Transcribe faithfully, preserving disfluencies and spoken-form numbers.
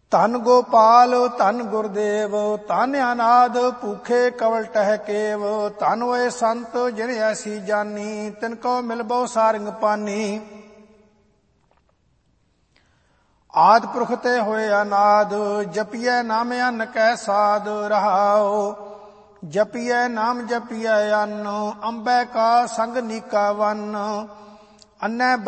ਧੰਨ ਗੋਪਾਲ ਧੰਨ ਗੁਰਦੇਵ ਧੰਨ ਅਨਾਦ ਭੂਖੇ ਕਵਲ ਟਹਿ ਕੇਵ। ਧੰਨ ਹੋਏ ਸੰਤ ਜਿਨ ਐਸੀ ਜਾਨੀ ਤਿਨ ਕੋ ਮਿਲਬੋ ਸਾਰੰਗ ਪਾਨੀ। ਆਦਿ ਪੁਰਖ ਤੇ ਹੋਏ ਅਨਾਦ ਜਪੀਐ ਨਾਮ ਅੰਨ ਕੈ ਸਾਧ ਰਹਾਉ। ਜਪੀਐ ਨਾਮ ਜਪੀਐ ਅੰਨ ਅੰਬੈ ਕਾ ਸੰਗ ਨੀਕਾ ਵੰਨ। ਅੰਨੈ